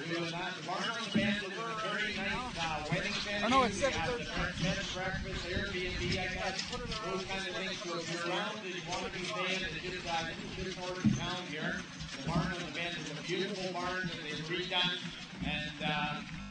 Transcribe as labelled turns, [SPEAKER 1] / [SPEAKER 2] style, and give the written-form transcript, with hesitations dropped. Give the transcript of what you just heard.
[SPEAKER 1] doing that. The Barn on the Bend is a very nice wedding venue.
[SPEAKER 2] Oh no, it's
[SPEAKER 1] You have
[SPEAKER 2] 7:30.
[SPEAKER 1] the bed and breakfast, Airbnb, I guess, those kind of things. So if you're around and you want to be staying just north of town here, the Barn on the Bend is a beautiful barn that they've redone, and